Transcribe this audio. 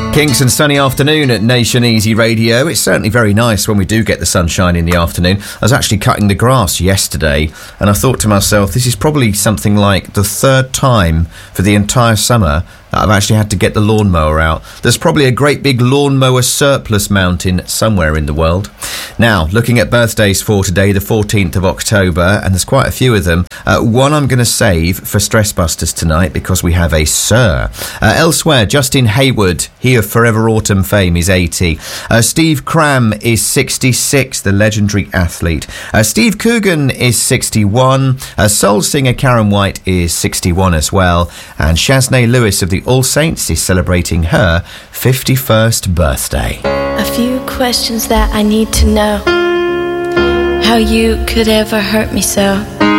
Kingston sunny afternoon at Nation Easy Radio. It's certainly very nice when we do get the sunshine in the afternoon. I was actually cutting the grass yesterday and I thought to myself, this is probably something like the third time for the entire summer that I've actually had to get the lawnmower out. There's probably a great big lawnmower surplus mountain somewhere in the world. Now, looking at birthdays for today, the 14th of October, and there's quite a few of them. One I'm going to save for Stress Busters tonight because we have a Sir. Elsewhere, Justin Hayward, he of Forever Autumn fame, is 80. Steve Cram is 66, the legendary athlete. Steve Coogan is 61. Soul singer Karen White is 61 as well. And Shaznay Lewis of the All Saints is celebrating her 51st birthday. A few questions that I need to know. How you could ever hurt me so.